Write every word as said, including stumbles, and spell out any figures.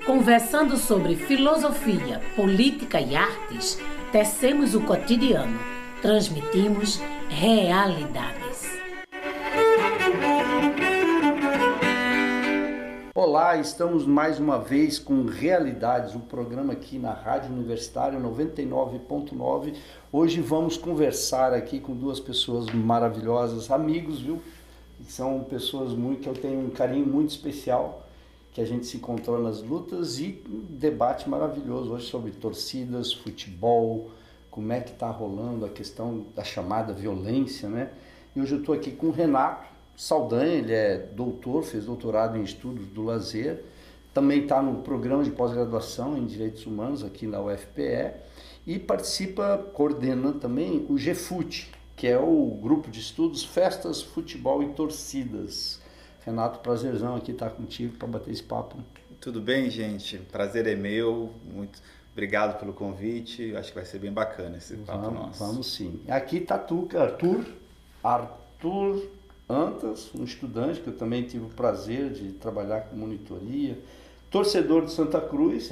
Conversando sobre filosofia, política e artes, tecemos o cotidiano, transmitimos realidades. Olá, estamos mais uma vez com Realidades, um programa aqui na Rádio Universitária noventa e nove ponto nove. Hoje vamos conversar aqui com duas pessoas maravilhosas, amigos, viu? São pessoas muito, que eu tenho um carinho muito especial, que a gente se encontrou nas lutas, e um debate maravilhoso hoje sobre torcidas, futebol, como é que está rolando a questão da chamada violência, né? E hoje eu estou aqui com o Renato Saldanha, ele é doutor, fez doutorado em estudos do lazer, também está no programa de pós-graduação em Direitos Humanos aqui na U F P E e participa, coordena também o GFUT, que é o grupo de estudos Festas, Futebol e Torcidas. Renato, prazerzão aqui estar contigo para bater esse papo. Tudo bem, gente? Prazer é meu, muito obrigado pelo convite, acho que vai ser bem bacana esse papo vamos, nosso. Vamos sim. Aqui está tu, Arthur, Arthur Antas, um estudante que eu também tive o prazer de trabalhar com monitoria, torcedor de Santa Cruz,